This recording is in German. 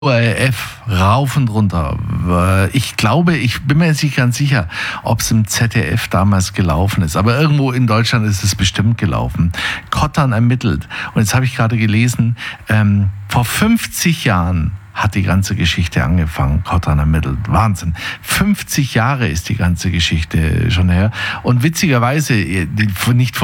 ORF rauf und runter. Ich glaube, ich bin mir jetzt nicht ganz sicher, ob es im ZDF damals gelaufen ist. Aber irgendwo in Deutschland ist es bestimmt gelaufen. Kottern ermittelt. Und jetzt habe ich gerade gelesen, vor 50 Jahren hat die ganze Geschichte angefangen. Kottern ermittelt. Wahnsinn. 50 Jahre ist die ganze Geschichte schon her. Und witzigerweise, nicht